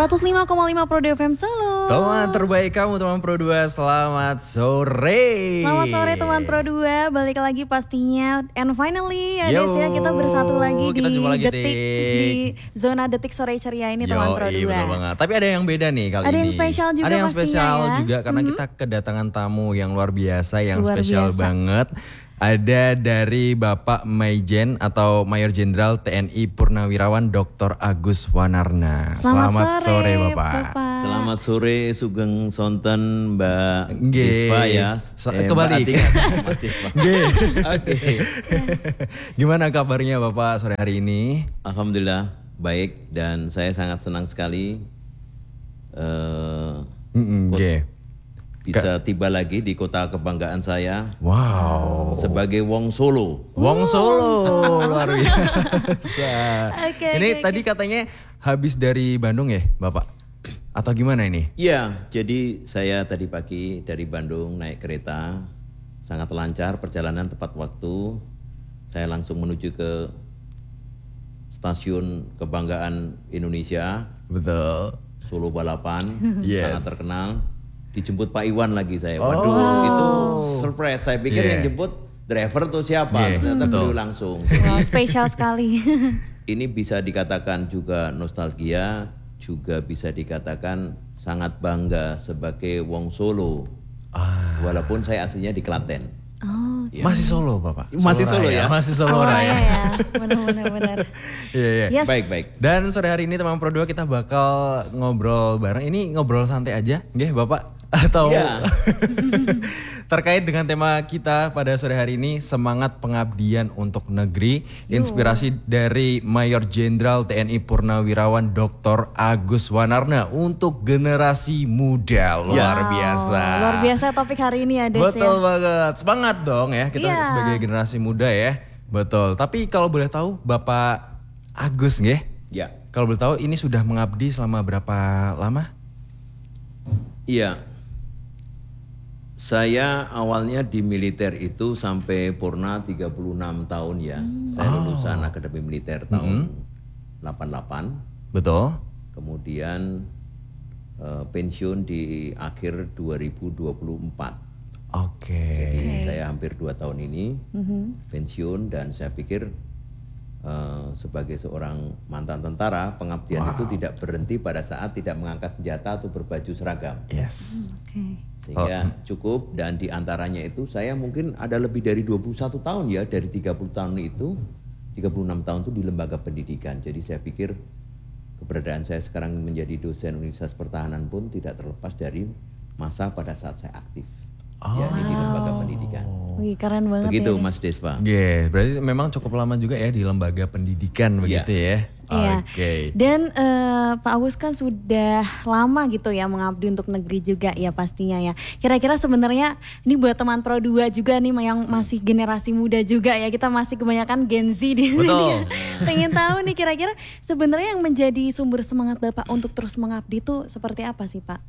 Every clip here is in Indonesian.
105,5 Pro FM Solo. Teman terbaik kamu teman Pro 2, selamat sore. Selamat sore teman Pro 2, balik lagi pastinya. And finally ya Des ya, kita bersatu lagi kita di lagi detik di zona detik sore ceria ini teman Pro 2. Iya betul banget. Tapi ada yang beda nih kali ini. Ada yang spesial juga Ada yang pastinya spesial ya. juga karena kita kedatangan tamu yang luar biasa, yang Luar spesial biasa. banget. Ada dari Bapak Maijen atau Mayor Jenderal TNI Purnawirawan Dr. Agus Wanarna. Selamat sore Bapak. Selamat sore Sugeng Sonten Mbak Nggih. Desva ya. Kebalik. Mbak Atika, Mas Desva. Oke. Gimana kabarnya Bapak sore hari ini? Alhamdulillah baik dan saya sangat senang sekali Nggih. bisa tiba lagi di kota kebanggaan saya. Wow. Sebagai Wong Solo. Wong Solo luar biasa. Ini Oke. tadi katanya habis dari Bandung ya, Bapak? Atau gimana ini? Iya, jadi saya tadi pagi dari Bandung naik kereta, sangat lancar perjalanan tepat waktu. Saya langsung menuju ke stasiun kebanggaan Indonesia, Betul. Solo Balapan, Yes. sangat terkenal. Dijemput Pak Iwan lagi saya. Waduh, itu surprise. Saya pikir yang jemput driver tuh siapa? Ternyata beliau langsung. Wow, spesial sekali. Ini bisa dikatakan juga nostalgia, juga bisa dikatakan sangat bangga sebagai Wong Solo. Walaupun saya aslinya di Klaten. Oh, Masih Solo, Bapak? Masih Solo Raya. ya? Masih Solo Raya Raya. ya. Benar. Iya. Yes. Baik. Dan sore hari ini teman Pro 2 kita bakal ngobrol bareng. Ini ngobrol santai aja, nggih Bapak? Atau Iya. terkait dengan tema kita pada sore hari ini, semangat pengabdian untuk negeri, inspirasi dari Mayor Jenderal TNI Purnawirawan Dr. Agus Wanarna untuk generasi muda. Luar biasa. Luar biasa topik hari ini ya Des Betul ya. banget. Semangat dong ya kita Iya. sebagai generasi muda ya. Betul. Tapi kalau boleh tahu Bapak Agus nggih? Ya. Kalau boleh tahu ini sudah mengabdi selama berapa lama? Iya. Saya awalnya di militer itu sampai purna 36 tahun ya. Saya lulusan Akademi Militer tahun 88. Betul. Kemudian pensiun di akhir 2024. Oke. Jadi saya hampir 2 tahun ini pensiun dan saya pikir sebagai seorang mantan tentara, pengabdian itu tidak berhenti pada saat tidak mengangkat senjata atau berbaju seragam. Yes. Oke. Sehingga cukup, dan diantaranya itu saya mungkin ada lebih dari 21 tahun ya, dari 30 tahun itu, 36 tahun itu di lembaga pendidikan. Jadi saya pikir keberadaan saya sekarang menjadi dosen Universitas Pertahanan pun tidak terlepas dari masa pada saat saya aktif. Yakni di lembaga pendidikan. Wih, keren banget Begitu ya. Mas Desva. Berarti memang cukup lama juga ya di lembaga pendidikan begitu ya. Iya. Oke. Dan Pak Agus kan sudah lama gitu ya mengabdi untuk negeri juga ya pastinya ya. Kira-kira sebenarnya ini buat teman Pro 2 juga nih yang masih generasi muda juga ya. Kita masih kebanyakan Gen Z di sini. Betul. Pengen tahu nih kira-kira sebenarnya yang menjadi sumber semangat Bapak untuk terus mengabdi itu seperti apa sih Pak?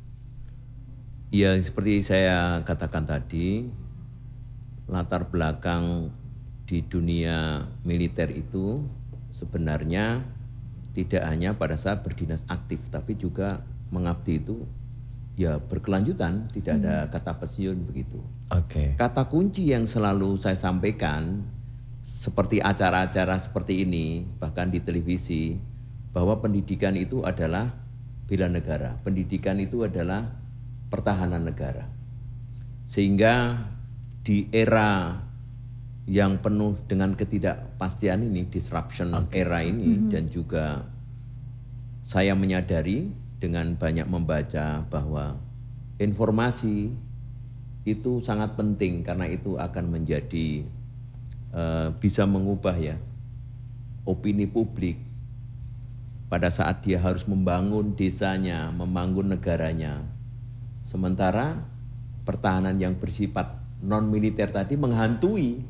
Ya seperti saya katakan tadi, latar belakang di dunia militer itu sebenarnya tidak hanya pada saat berdinas aktif, tapi juga mengabdi itu ya berkelanjutan, tidak ada kata pensiun begitu. Oke. Kata kunci yang selalu saya sampaikan seperti acara-acara seperti ini, bahkan di televisi, bahwa pendidikan itu adalah bela negara, pendidikan itu adalah pertahanan negara. Sehingga di era yang penuh dengan ketidakpastian ini, disruption era ini, dan juga saya menyadari dengan banyak membaca bahwa informasi itu sangat penting karena itu akan menjadi bisa mengubah ya opini publik pada saat dia harus membangun desanya, membangun negaranya. Sementara pertahanan yang bersifat non militer tadi menghantui,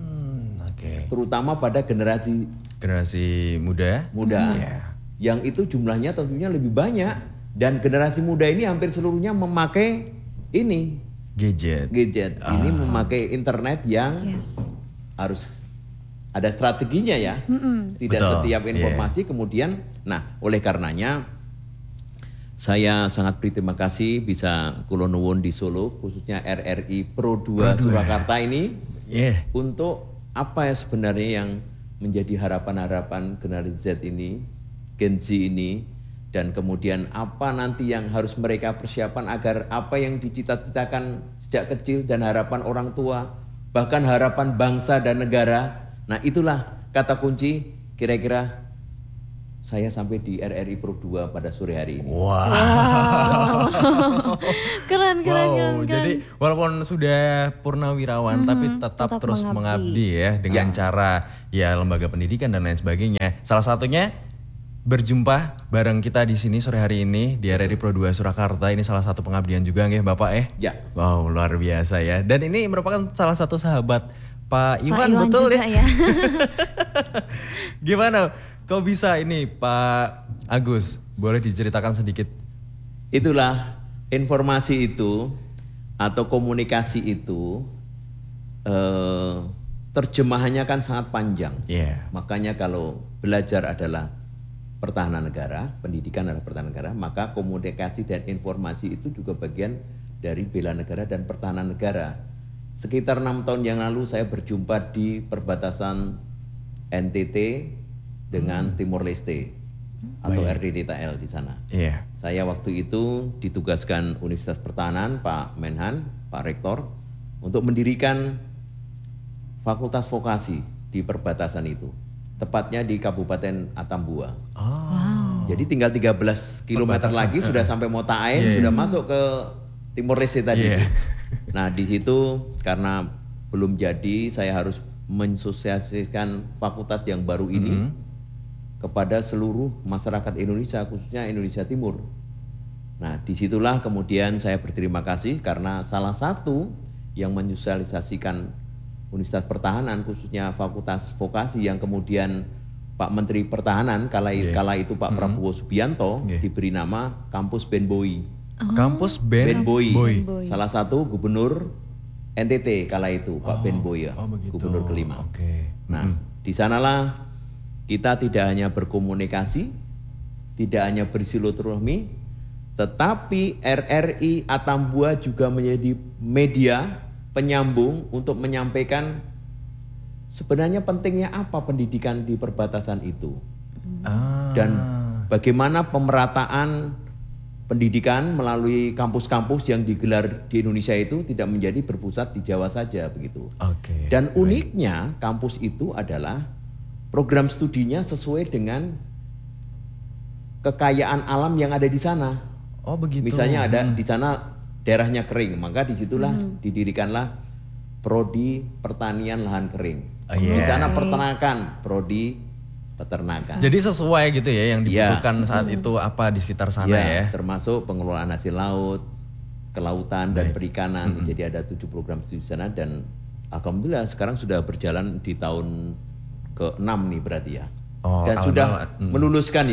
terutama pada generasi muda. Yang itu jumlahnya tentunya lebih banyak, dan generasi muda ini hampir seluruhnya memakai ini gadget. Ini memakai internet yang harus ada strateginya ya. Tidak Betul. setiap informasi kemudian. Nah, oleh karenanya Saya sangat berterima kasih bisa kula nuwun di Solo, khususnya RRI Pro 2 Surakarta ini untuk apa ya sebenarnya yang menjadi harapan-harapan generasi Z ini, Gen Z ini, dan kemudian apa nanti yang harus mereka persiapan agar apa yang dicita-citakan sejak kecil dan harapan orang tua, bahkan harapan bangsa dan negara. Nah itulah kata kunci kira-kira saya sampai di RRI Pro 2 pada sore hari ini. Wow. Keren. Jadi walaupun sudah purnawirawan tapi tetap terus mengabdi ya dengan cara ya lembaga pendidikan dan lain sebagainya. Salah satunya berjumpa bareng kita di sini sore hari ini di RRI Pro 2 Surakarta. Ini salah satu pengabdian juga nggih Bapak Ya. Wow, luar biasa ya. Dan ini merupakan salah satu sahabat Pak Iwan betul juga, ya? Gimana? Kok bisa ini Pak Agus? Boleh diceritakan sedikit? Itulah informasi itu atau komunikasi itu terjemahannya kan sangat panjang. Makanya kalau belajar adalah pertahanan negara, pendidikan adalah pertahanan negara, maka komunikasi dan informasi itu juga bagian dari bela negara dan pertahanan negara. Sekitar 6 tahun yang lalu saya berjumpa di perbatasan NTT dengan Timor Leste atau RDDTL di sana. Saya waktu itu ditugaskan Universitas Pertahanan, Pak Menhan, Pak Rektor, untuk mendirikan fakultas vokasi di perbatasan itu. Tepatnya di Kabupaten Atambua. Jadi tinggal 13 km lagi sudah sampai Mota Ain, sudah masuk ke Timor Leste tadi. Nah di situ karena belum jadi, saya harus mensosialisasikan fakultas yang baru ini kepada seluruh masyarakat Indonesia, khususnya Indonesia Timur. Nah disitulah kemudian saya berterima kasih karena salah satu yang mensosialisasikan Universitas Pertahanan, khususnya Fakultas Vokasi yang kemudian Pak Menteri Pertahanan kala itu Pak Prabowo Subianto diberi nama Kampus Ben Boy. Kampus Ben Boy. Salah satu gubernur NTT kala itu Pak Ben Boy ya, gubernur kelima. Nah di sanalah kita tidak hanya berkomunikasi, tidak hanya bersilaturahmi, tetapi RRI Atambua juga menjadi media penyambung untuk menyampaikan sebenarnya pentingnya apa pendidikan di perbatasan itu. Dan bagaimana pemerataan pendidikan melalui kampus-kampus yang digelar di Indonesia itu tidak menjadi berpusat di Jawa saja begitu. Dan uniknya kampus itu adalah program studinya sesuai dengan kekayaan alam yang ada di sana. Misalnya ada di sana daerahnya kering, maka disitulah didirikanlah prodi pertanian lahan kering. Di sana peternakan, prodi peternakan. Jadi sesuai gitu ya yang dibutuhkan saat itu apa di sekitar sana ya. Termasuk pengelolaan hasil laut, kelautan dan perikanan. Jadi ada 7 program studi di sana dan alhamdulillah sekarang sudah berjalan di tahun ke-6 nih berarti ya. Dan sudah meluluskan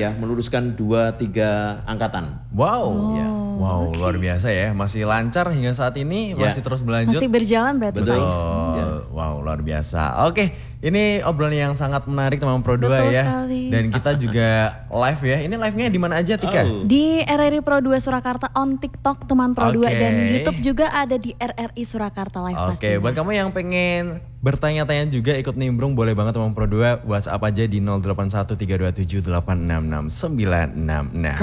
2-3 angkatan. Wow, luar biasa ya. Masih lancar hingga saat ini, masih terus berlanjut. Masih berjalan berarti. Betul. Wow, luar biasa. Oke, ini obrolan yang sangat menarik teman Pro 2 ya. Sekali. Dan kita juga live ya. Ini live-nya di mana aja Tika? Di RRI Pro 2 Surakarta on TikTok teman Pro 2 dan YouTube juga ada di RRI Surakarta live pastinya. Buat kamu yang pengen bertanya-tanya juga ikut nimbrung boleh banget teman Pro 2, WhatsApp aja di 081327866966.